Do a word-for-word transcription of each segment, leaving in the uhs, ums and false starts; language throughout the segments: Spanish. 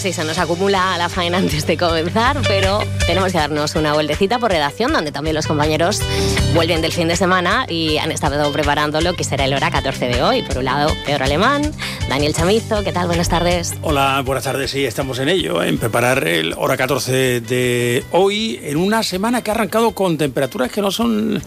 y se nos acumula la faena antes de comenzar, pero tenemos que darnos una vueltecita por redacción, donde también los compañeros vuelven del fin de semana y han estado preparando lo que será el Hora catorce de hoy. Por un lado, Pedro Alemán, Daniel Chamizo, ¿qué tal? Buenas tardes. Hola, buenas tardes. Sí, estamos en ello, en preparar el Hora catorce de hoy, en una semana que ha arrancado con temperaturas que no son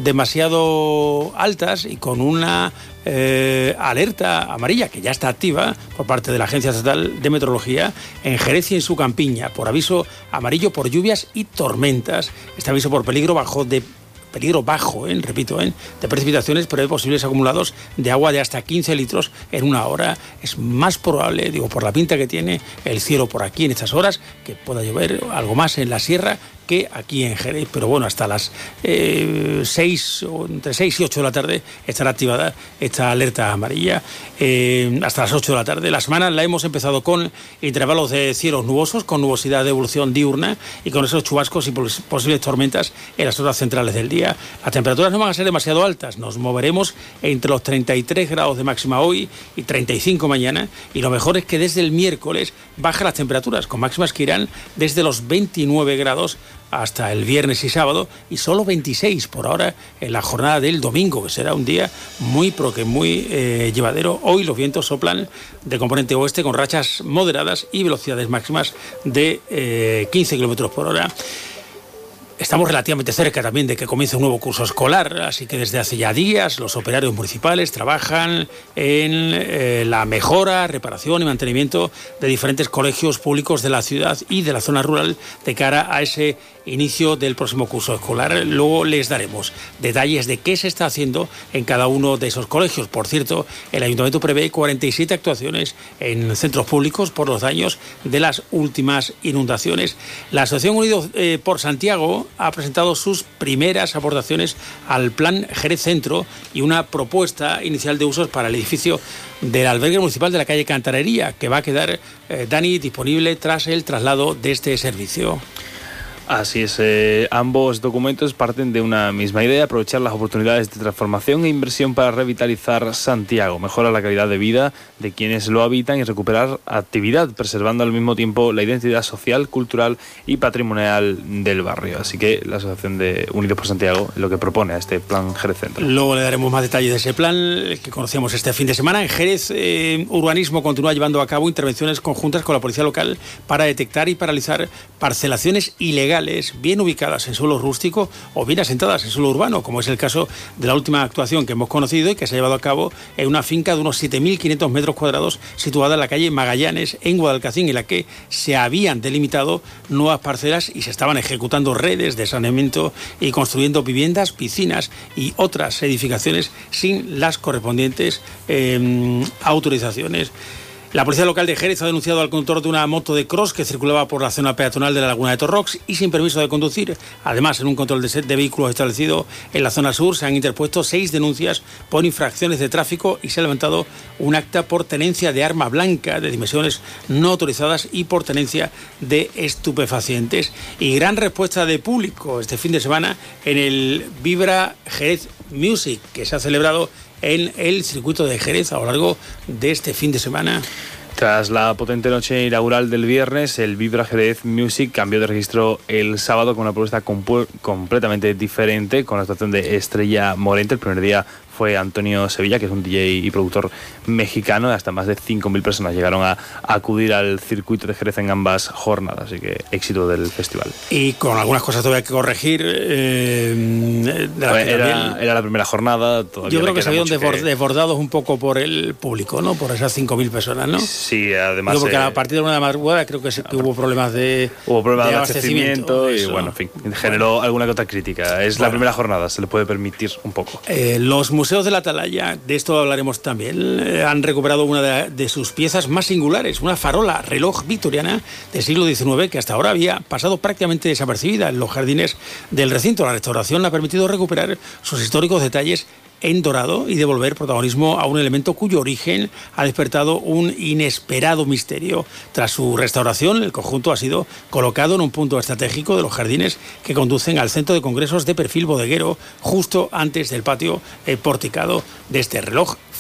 demasiado altas y con una eh, alerta amarilla que ya está activa por parte de la Agencia Estatal de Meteorología en Jerez y en su campiña, por aviso amarillo por lluvias y tormentas. Este aviso por peligro bajo de peligro bajo, ¿eh? repito, ¿eh? de precipitaciones, pero de posibles acumulados de agua de hasta quince litros en una hora. Es más probable, digo, por la pinta que tiene el cielo por aquí en estas horas, que pueda llover algo más en la sierra que aquí en Jerez, pero bueno, hasta las eh, seis, o entre seis y ocho de la tarde estará activada esta alerta amarilla, eh, hasta las ocho de la tarde. La semana la hemos empezado con intervalos de cielos nubosos, con nubosidad de evolución diurna y con esos chubascos y pos- posibles tormentas en las horas centrales del día. Las temperaturas no van a ser demasiado altas, nos moveremos entre los treinta y tres grados de máxima hoy y treinta y cinco mañana, y lo mejor es que desde el miércoles bajan las temperaturas, con máximas que irán desde los veintinueve grados hasta el viernes y sábado, y solo veintiséis por ahora en la jornada del domingo, que será un día muy, pero que muy eh, llevadero. Hoy los vientos soplan de componente oeste con rachas moderadas y velocidades máximas de eh, quince kilómetros por hora. Estamos relativamente cerca también de que comience un nuevo curso escolar, así que desde hace ya días los operarios municipales trabajan en eh, la mejora, reparación y mantenimiento de diferentes colegios públicos de la ciudad y de la zona rural de cara a ese inicio del próximo curso escolar. Luego les daremos detalles de qué se está haciendo en cada uno de esos colegios. Por cierto, el Ayuntamiento prevé cuarenta y siete actuaciones en centros públicos por los daños de las últimas inundaciones. La Asociación Unidos eh, por Santiago ha presentado sus primeras aportaciones al Plan Jerez Centro y una propuesta inicial de usos para el edificio del albergue municipal de la calle Cantarería, que va a quedar, eh, Dani, disponible tras el traslado de este servicio. Así es, eh, ambos documentos parten de una misma idea: aprovechar las oportunidades de transformación e inversión para revitalizar Santiago, mejorar la calidad de vida de quienes lo habitan y recuperar actividad, preservando al mismo tiempo la identidad social, cultural y patrimonial del barrio. Así que la Asociación de Unidos por Santiago lo que propone a este Plan Jerez Centro. Luego le daremos más detalles de ese plan, el que conocíamos este fin de semana. En Jerez, eh, Urbanismo continúa llevando a cabo intervenciones conjuntas con la policía local para detectar y paralizar parcelaciones ilegales bien ubicadas en suelo rústico o bien asentadas en suelo urbano, como es el caso de la última actuación que hemos conocido y que se ha llevado a cabo en una finca de unos siete mil quinientos metros cuadrados situada en la calle Magallanes, en Guadalcacín, en la que se habían delimitado nuevas parcelas y se estaban ejecutando redes de saneamiento y construyendo viviendas, piscinas y otras edificaciones sin las correspondientes eh, autorizaciones. La policía local de Jerez ha denunciado al conductor de una moto de cross que circulaba por la zona peatonal de la Laguna de Torrox y sin permiso de conducir. Además, en un control de, de vehículos establecido en la zona sur se han interpuesto seis denuncias por infracciones de tráfico y se ha levantado un acta por tenencia de arma blanca de dimensiones no autorizadas y por tenencia de estupefacientes. Y gran respuesta de público este fin de semana en el Vibra Jerez Music, que se ha celebrado en el circuito de Jerez a lo largo de este fin de semana. Tras la potente noche inaugural del viernes, el Vibra Jerez Music cambió de registro el sábado con una propuesta compu- completamente diferente, con la actuación de Estrella Morente. El primer día fue Antonio Sevilla, que es un D J y productor mexicano. Hasta más de cinco mil personas llegaron a, a acudir al circuito de Jerez en ambas jornadas, así que éxito del festival. Y con algunas cosas todavía que corregir. Eh, de la era, era la primera jornada. Yo creo que se habían desbord, que... desbordados un poco por el público, ¿no? Por esas cinco mil personas, ¿no? Sí, además... Digo, porque eh, a partir de una de la madrugada creo que, se, que hubo problemas de Hubo problemas de, de abastecimiento, abastecimiento y, bueno, en fin, generó alguna que otra crítica. Es bueno, la primera jornada, se le puede permitir un poco. Eh, los museos de la Atalaya, de esto hablaremos también, eh, han recuperado una de, de sus piezas más singulares, una farola reloj victoriana del siglo diecinueve que hasta ahora había pasado prácticamente desapercibida en los jardines del recinto. La restauración le ha permitido recuperar sus históricos detalles en dorado y devolver protagonismo a un elemento cuyo origen ha despertado un inesperado misterio. Tras su restauración, el conjunto ha sido colocado en un punto estratégico de los jardines que conducen al centro de congresos de perfil bodeguero, justo antes del patio eh, porticado de este reloj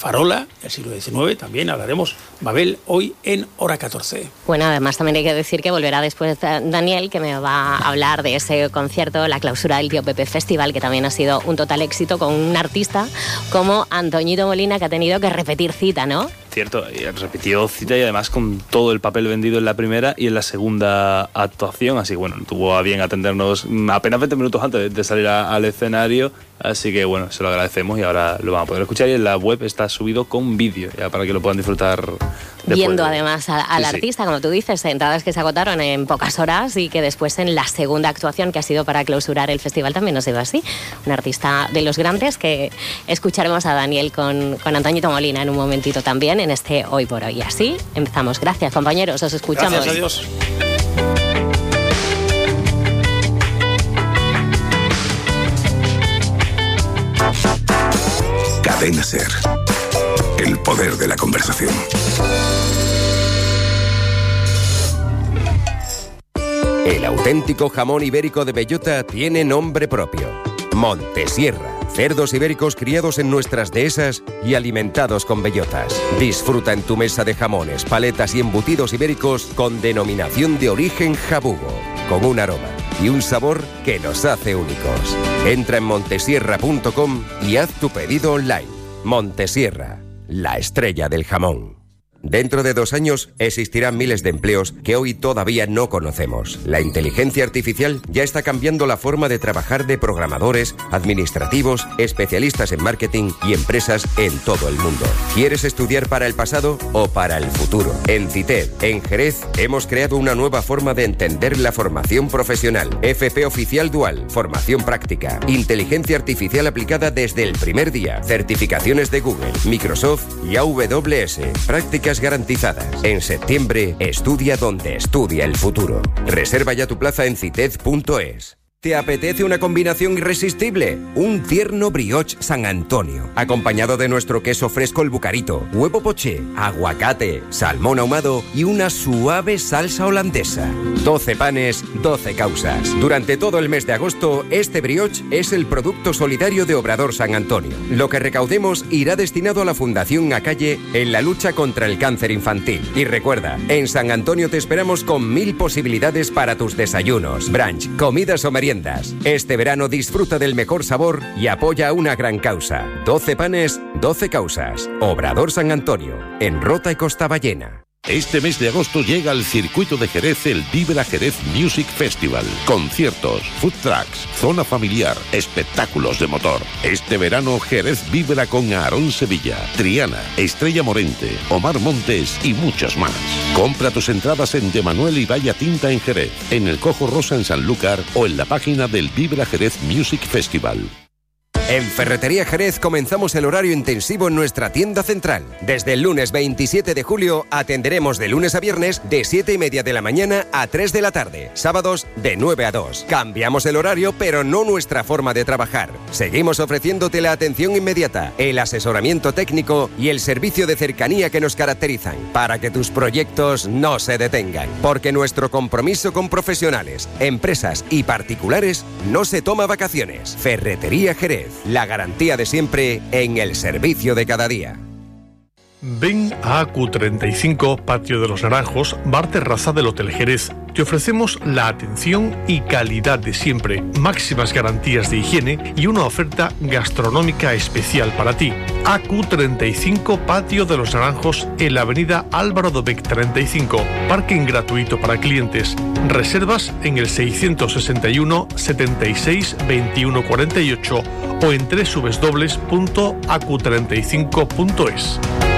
farola del siglo diecinueve. También hablaremos Babel hoy en Hora catorce. Bueno, además también hay que decir que volverá después Daniel, que me va a hablar de ese concierto, la clausura del Tío Pepe Festival, que también ha sido un total éxito con un artista como Antoñito Molina, que ha tenido que repetir cita, ¿no? Cierto, repitió cita y además con todo el papel vendido en la primera y en la segunda actuación, así que bueno, tuvo a bien atendernos apenas veinte minutos antes de salir a, al escenario, así que bueno, se lo agradecemos y ahora lo van a poder escuchar y en la web está subido con vídeo, ya para que lo puedan disfrutar. Viendo de... además a, al sí, artista, sí. Como tú dices, entradas que se agotaron en pocas horas y que después en la segunda actuación que ha sido para clausurar el festival también ha sido así. Un artista de los grandes que escucharemos a Daniel con, con Antoñito Molina en un momentito también en este Hoy por Hoy. Así empezamos. Gracias, compañeros, os escuchamos. Gracias, adiós. Cadena Ser. El poder de la conversación. El auténtico jamón ibérico de bellota tiene nombre propio. Montesierra. Cerdos ibéricos criados en nuestras dehesas y alimentados con bellotas. Disfruta en tu mesa de jamones, paletas y embutidos ibéricos con denominación de origen jabugo, con un aroma y un sabor que los hace únicos. Entra en montesierra punto com y haz tu pedido online. Montesierra, la estrella del jamón. Dentro de dos años existirán miles de empleos que hoy todavía no conocemos. La inteligencia artificial ya está cambiando la forma de trabajar de programadores, administrativos, especialistas en marketing y empresas en todo el mundo. ¿Quieres estudiar para el pasado o para el futuro? En CITED, en Jerez, hemos creado una nueva forma de entender la formación profesional. F P Oficial Dual, formación práctica, inteligencia artificial aplicada desde el primer día, certificaciones de Google, Microsoft y A W S, prácticas garantizadas. En septiembre, estudia donde estudia el futuro. Reserva ya tu plaza en cited punto es. ¿Te apetece una combinación irresistible? Un tierno brioche San Antonio, acompañado de nuestro queso fresco el Bucarito, huevo poché, aguacate, salmón ahumado y una suave salsa holandesa. doce panes, doce causas. Durante todo el mes de agosto, este brioche es el producto solidario de Obrador San Antonio. Lo que recaudemos irá destinado a la Fundación Acalle en la lucha contra el cáncer infantil. Y recuerda, en San Antonio te esperamos con mil posibilidades para tus desayunos, brunch, comidas o meriendas. Este verano disfruta del mejor sabor y apoya una gran causa. doce panes, doce causas. Obrador San Antonio, en Rota y Costa Ballena. Este mes de agosto llega al circuito de Jerez el Vibra Jerez Music Festival. Conciertos, food trucks, zona familiar, espectáculos de motor. Este verano Jerez vibra con Aarón Sevilla, Triana, Estrella Morente, Omar Montes y muchos más. Compra tus entradas en De Manuel y Vaya Tinta en Jerez, en el Cojo Rosa en Sanlúcar o en la página del Vibra Jerez Music Festival. En Ferretería Jerez comenzamos el horario intensivo en nuestra tienda central. Desde el lunes veintisiete de julio atenderemos de lunes a viernes de siete y media de la mañana a tres de la tarde. Sábados de nueve a dos. Cambiamos el horario, pero no nuestra forma de trabajar. Seguimos ofreciéndote la atención inmediata, el asesoramiento técnico y el servicio de cercanía que nos caracterizan, para que tus proyectos no se detengan. Porque nuestro compromiso con profesionales, empresas y particulares no se toma vacaciones. Ferretería Jerez. La garantía de siempre en el servicio de cada día. Ven a A Q treinta y cinco, Patio de los Naranjos, Bar Terraza del Hotel Jerez. Te ofrecemos la atención y calidad de siempre, máximas garantías de higiene y una oferta gastronómica especial para ti. A Q treinta y cinco, Patio de los Naranjos, en la avenida Álvaro Dobech treinta y cinco. Parking gratuito para clientes. Reservas en el seiscientos sesenta y uno, setenta y seis, veintiuno cuarenta y ocho o en doble u doble u doble u punto a q treinta y cinco punto es.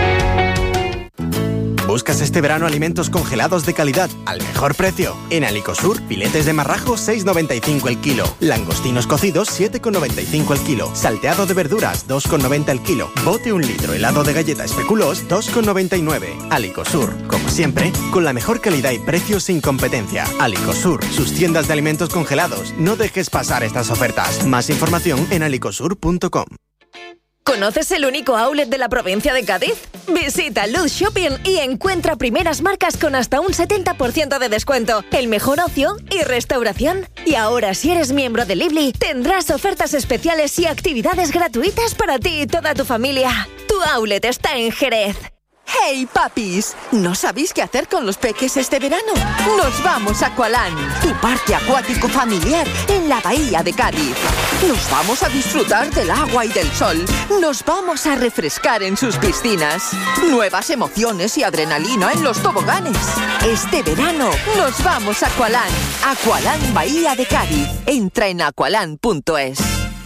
¿Buscas este verano alimentos congelados de calidad al mejor precio? En Alicosur, filetes de marrajo seis noventa y cinco el kilo, langostinos cocidos siete noventa y cinco el kilo, salteado de verduras dos noventa el kilo, bote un litro helado de galleta especuloos dos noventa y nueve. Alicosur, como siempre, con la mejor calidad y precios sin competencia. Alicosur, sus tiendas de alimentos congelados. No dejes pasar estas ofertas. Más información en alicosur punto com. ¿Conoces el único outlet de la provincia de Cádiz? Visita Luz Shopping y encuentra primeras marcas con hasta un setenta por ciento de descuento, el mejor ocio y restauración. Y ahora, si eres miembro de Lively, tendrás ofertas especiales y actividades gratuitas para ti y toda tu familia. Tu outlet está en Jerez. ¡Hey, papis! ¿No sabéis qué hacer con los peques este verano? ¡Nos vamos a Aqualand, tu parque acuático familiar en la bahía de Cádiz! Nos vamos a disfrutar del agua y del sol. Nos vamos a refrescar en sus piscinas. Nuevas emociones y adrenalina en los toboganes. Este verano nos vamos a Aqualand. Aqualand Bahía de Cádiz. Entra en aqualand punto es.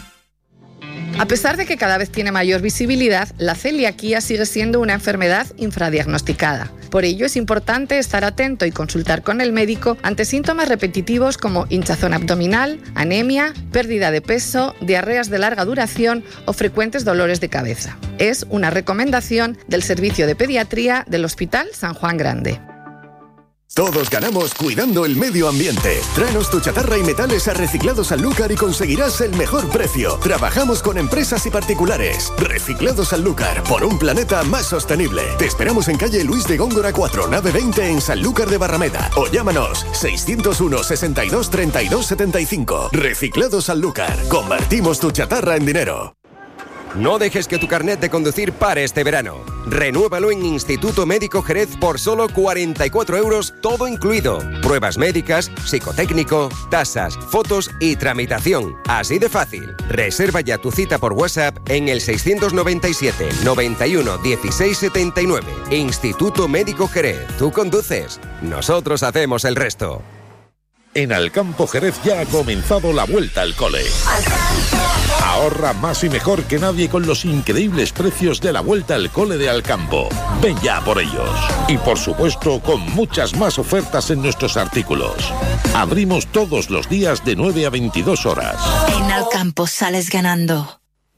A pesar de que cada vez tiene mayor visibilidad, la celiaquía sigue siendo una enfermedad infradiagnosticada. Por ello es importante estar atento y consultar con el médico ante síntomas repetitivos como hinchazón abdominal, anemia, pérdida de peso, diarreas de larga duración o frecuentes dolores de cabeza. Es una recomendación del Servicio de Pediatría del Hospital San Juan Grande. Todos ganamos cuidando el medio ambiente. Tráenos tu chatarra y metales a Reciclados Sanlúcar y conseguirás el mejor precio. Trabajamos con empresas y particulares. Reciclados Sanlúcar, por un planeta más sostenible. Te esperamos en calle Luis de Góngora cuatro, nave veinte en Sanlúcar de Barrameda. O llámanos seiscientos uno, sesenta y dos, treinta y dos, setenta y cinco. Reciclados Sanlúcar. Convertimos tu chatarra en dinero. No dejes que tu carnet de conducir pare este verano. Renuévalo en Instituto Médico Jerez por solo cuarenta y cuatro euros, todo incluido. Pruebas médicas, psicotécnico, tasas, fotos y tramitación. Así de fácil. Reserva ya tu cita por WhatsApp en el seiscientos noventa y siete, noventa y uno, dieciséis setenta y nueve. Instituto Médico Jerez. Tú conduces. Nosotros hacemos el resto. En Alcampo Jerez ya ha comenzado la vuelta al cole. Ahorra más y mejor que nadie con los increíbles precios de la vuelta al cole de Alcampo. Ven ya por ellos. Y por supuesto, con muchas más ofertas en nuestros artículos. Abrimos todos los días de nueve a veintidós horas. En Alcampo sales ganando.